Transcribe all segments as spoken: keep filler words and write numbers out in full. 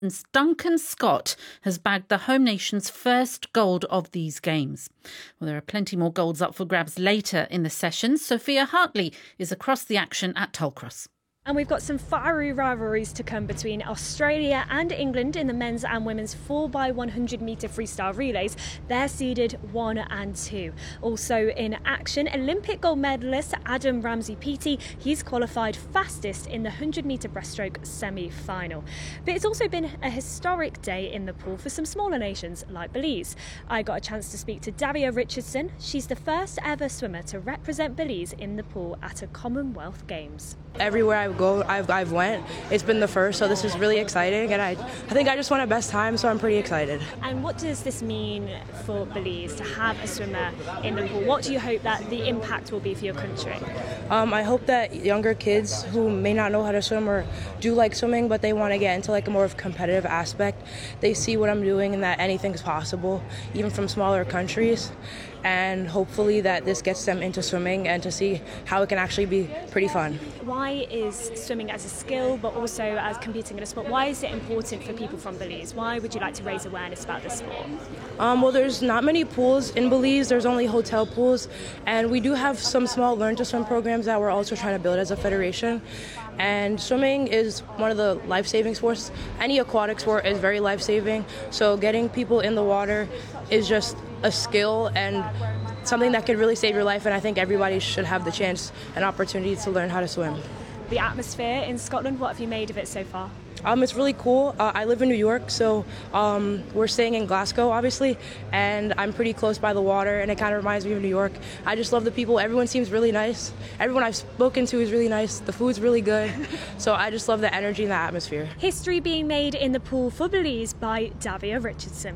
Duncan Scott has bagged the home nation's first gold of these games. Well, there are plenty more golds up for grabs later in the session. Sophia Hartley is across the action at Tollcross. And we've got some fiery rivalries to come between Australia and England in the men's and women's four by one hundred metre freestyle relays. They're seeded one and two. Also in action, Olympic gold medalist Adam Ramsey-Peaty. He's qualified fastest in the one hundred metre breaststroke semi-final. But it's also been a historic day in the pool for some smaller nations like Belize. I got a chance to speak to Davia Richardson. She's the first ever swimmer to represent Belize in the pool at a Commonwealth Games. Everywhere I go, I've, I've went, it's been the first, so this is really exciting, and I, I think I just won a best time, so I'm pretty excited. And what does this mean for Belize to have a swimmer in the pool? What do you hope that the impact will be for your country? Um, I hope that younger kids who may not know how to swim or do like swimming, but they want to get into like a more of competitive aspect, they see what I'm doing and that anything's possible, even from smaller countries. And hopefully that this gets them into swimming and to see how it can actually be pretty fun. Why is swimming as a skill, but also as competing in a sport, why is it important for people from Belize? Why would you like to raise awareness about this sport? Um, well, there's not many pools in Belize. There's only hotel pools. And we do have some small learn to swim programs that we're also trying to build as a federation. And swimming is one of the life-saving sports. Any aquatic sport is very life-saving. So getting people in the water is just a skill and something that could really save your life, and I think everybody should have the chance and opportunity to learn how to swim. The atmosphere in Scotland, what have you made of it so far? Um, it's really cool. Uh, I live in New York, so um, we're staying in Glasgow, obviously, and I'm pretty close by the water, and it kind of reminds me of New York. I just love the people. Everyone seems really nice. Everyone I've spoken to is really nice. The food's really good, so I just love the energy and the atmosphere. History being made in the pool for Belize by Davia Richardson.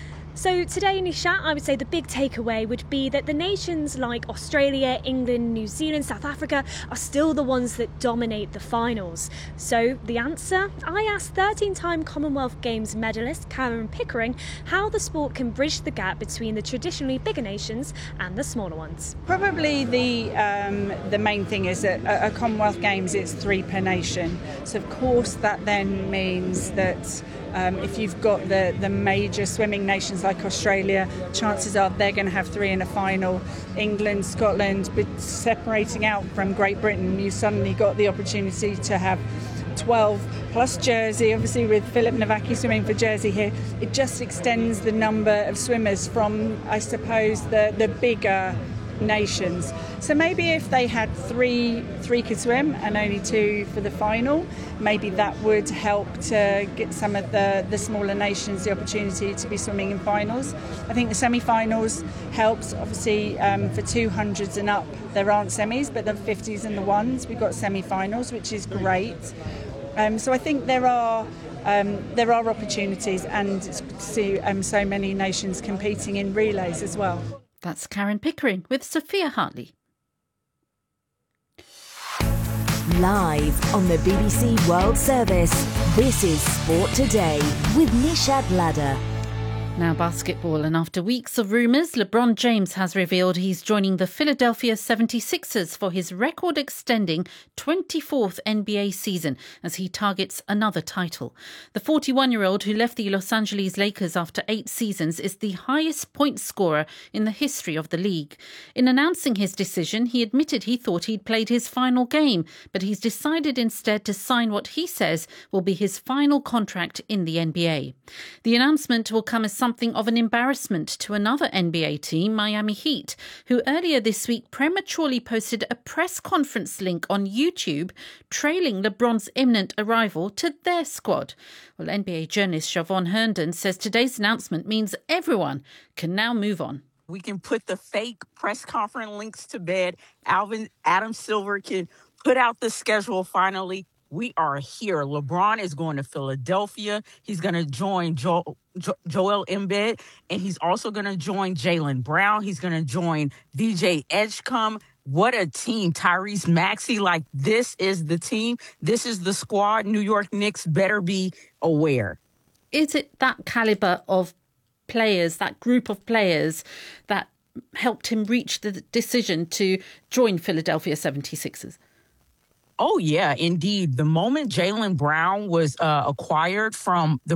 So today, Nishat, I would say the big takeaway would be that the nations like Australia, England, New Zealand, South Africa are still the ones that dominate the finals. So the answer? I asked thirteen-time Commonwealth Games medalist Karen Pickering how the sport can bridge the gap between the traditionally bigger nations and the smaller ones. Probably the um, the main thing is that at a Commonwealth Games it's three per nation. So of course that then means that Um, if you've got the, the major swimming nations like Australia, chances are they're going to have three in a final. England, Scotland, but separating out from Great Britain, you suddenly got the opportunity to have twelve plus Jersey, obviously with Philip Nowacki swimming for Jersey here. It just extends the number of swimmers from, I suppose, the, the bigger nations. So maybe if they had three three could swim and only two for the final, maybe that would help to get some of the, the smaller nations the opportunity to be swimming in finals. I think the semi-finals helps, obviously, um, for two hundreds and up there aren't semis, but the fifties and the ones we've got semi-finals, which is great. Um, so I think there are um, there are opportunities, and to see um, so many nations competing in relays as well. That's Karen Pickering with Sophia Hartley. Live on the B B C World Service, this is Sport Today with Nishat Ladder. Now basketball, and after weeks of rumours, LeBron James has revealed he's joining the Philadelphia seventy-sixers for his record-extending twenty-fourth N B A season as he targets another title. The forty-one-year-old who left the Los Angeles Lakers after eight seasons is the highest point scorer in the history of the league. In announcing his decision, he admitted he thought he'd played his final game, but he's decided instead to sign what he says will be his final contract in the N B A. The announcement will come as some something of an embarrassment to another N B A team, Miami Heat, who earlier this week prematurely posted a press conference link on YouTube trailing LeBron's imminent arrival to their squad. Well, N B A journalist Siobhan Herndon says today's announcement means everyone can now move on. We can put the fake press conference links to bed. Alvin Adam Silver can put out the schedule finally. We are here. LeBron is going to Philadelphia. He's going to join jo- jo- Joel Embiid, and he's also going to join Jaylen Brown. He's going to join V J Edgecombe. What a team. Tyrese Maxey, like this is the team. This is the squad. New York Knicks better be aware. Is it that caliber of players, that group of players that helped him reach the decision to join Philadelphia seventy-sixers? Oh, yeah, indeed. The moment Jaylen Brown was uh, acquired from the